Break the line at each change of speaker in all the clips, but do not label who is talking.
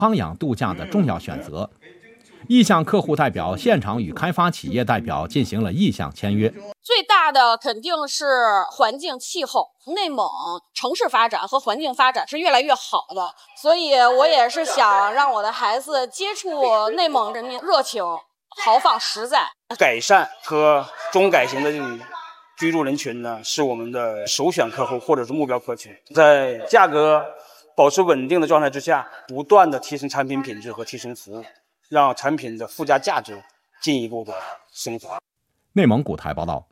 康养度假的重要选择。意向客户代表现场与开发企业代表进行了意向签约。
最大的肯定是环境气候，内蒙城市发展和环境发展是越来越好的，所以我也是想让我的孩子接触内蒙人民热情、豪放、实在。
改善和中改型的这种居住人群呢，是我们的首选客户或者是目标客群，在价格保持稳定的状态之下，不断的提升产品品质和提升服务，让产品的附加价值进一步的升华。
内蒙古台报道。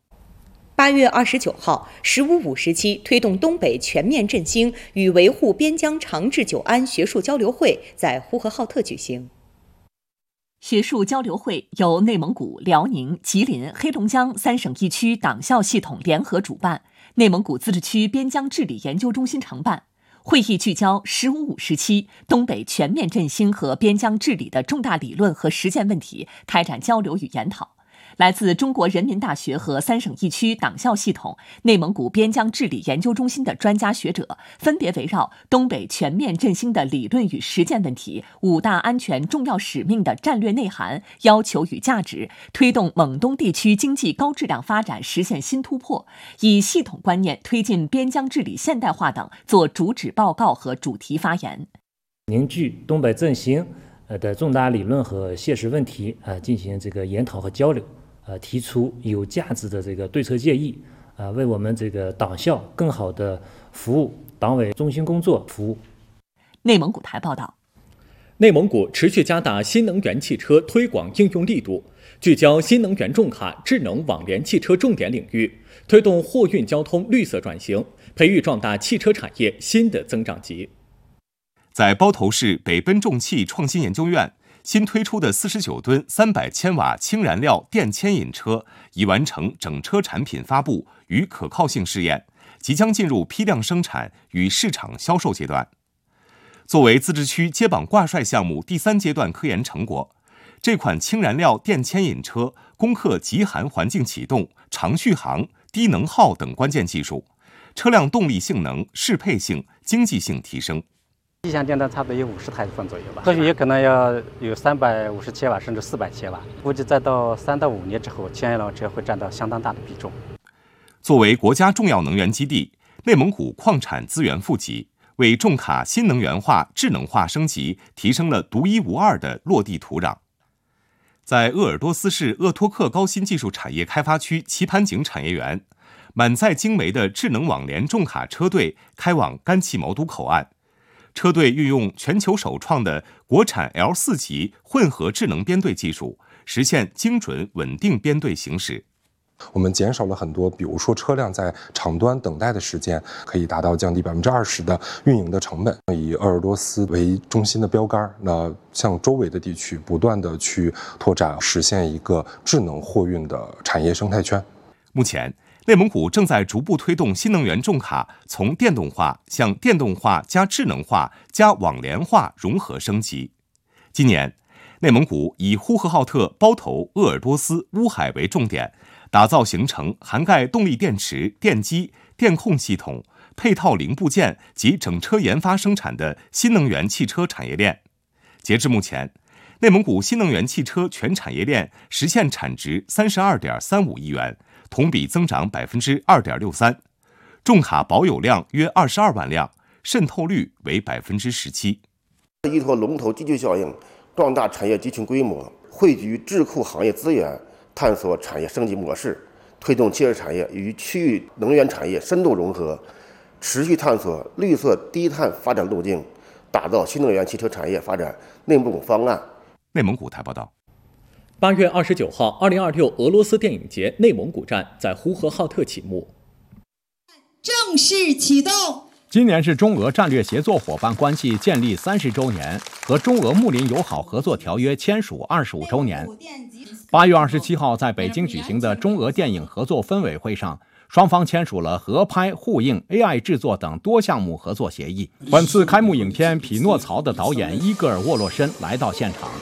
8月29号，15.5时期推动东北全面振兴与维护边疆长治久安学术交流会在呼和浩特举行。
学术交流会由内蒙古、辽宁、吉林、黑龙江3省1区党校系统联合主办，内蒙古自治区边疆治理研究中心承办。会议聚焦15.5时期东北全面振兴和边疆治理的重大理论和实践问题，开展交流与研讨。来自中国人民大学和3省1区党校系统、内蒙古边疆治理研究中心的专家学者，分别围绕东北全面振兴的理论与实践问题、5大安全重要使命的战略内涵、要求与价值，推动蒙东地区经济高质量发展实现新突破，以系统观念推进边疆治理现代化等做主旨报告和主题发言。
凝聚东北振兴的重大理论和现实问题进行这个研讨和交流。提出有价值的这个对策建议，为我们这个党校更好的服务党委中心工作服务。
内蒙古台报道，
内蒙古持续加大新能源汽车推广应用力度，聚焦新能源重卡智能网联汽车重点领域，推动货运交通绿色转型，培育壮大汽车产业新的增长极。
在包头市北奔重汽创新研究院，新推出的49吨300千瓦氢燃料电牵引车已完成整车产品发布与可靠性试验，即将进入批量生产与市场销售阶段。作为自治区接榜挂帅项目第3阶段科研成果，这款氢燃料电牵引车攻克极寒环境启动、长续航、低能耗等关键技术，车辆动力性能、适配性、经济性提升。
一项电单差不多有50台份左右吧，或许也可能要有350千瓦甚至400千瓦，估计再到3到5年之后，氢燃料车会占到相当大的比重。
作为国家重要能源基地，内蒙古矿产资源富集，为重卡新能源化、智能化升级提升了独一无二的落地土壤。在鄂尔多斯市鄂托克高新技术产业开发区棋盘井产业园，满载精煤的智能网联重卡车队开往甘气毛都口岸。车队运用全球首创的国产 L4 级混合智能编队技术，实现精准稳定编队行驶。
我们减少了很多，比如说车辆在场端等待的时间，可以达到降低20%的运营的成本。以鄂尔多斯为中心的标杆，那向周围的地区不断的去拓展，实现一个智能货运的产业生态圈。
目前，内蒙古正在逐步推动新能源重卡从电动化向电动化加智能化加网联化融合升级。今年，内蒙古以呼和浩特、包头、鄂尔多斯、乌海为重点，打造形成涵盖动力电池、电机、电控系统、配套零部件及整车研发生产的新能源汽车产业链。截至目前，内蒙古新能源汽车全产业链实现产值32.35亿元，同比增长2.63%，重卡保有量约22万辆，渗透率为17%。
依托龙头集聚效应，壮大产业集群规模，汇聚智库行业资源，探索产业升级模式，推动汽车产业与区域能源产业深度融合，持续探索绿色低碳发展路径，打造新能源汽车产业发展内蒙古方案。
内蒙古台报道。
8月29号，2026俄罗斯电影节内蒙古站在呼和浩特启幕，
正式启动。
今年是中俄战略协作伙伴关系建立30周年和中俄睦邻友好合作条约签署25周年。8月27号在北京举行的中俄电影合作分委会上，双方签署了合拍、互映、AI 制作等多项目合作协议。本次开幕影片《匹诺曹》的导演伊戈尔·沃洛申来到现场。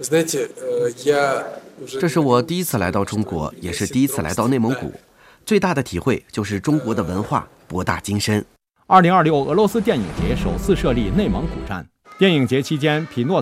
这是我第一次来到中国，也是第一次来到内蒙古。最大的体会就是中国的文化博大精深。
2026俄罗斯电影节首次设立内蒙古站。电影节期间，匹诺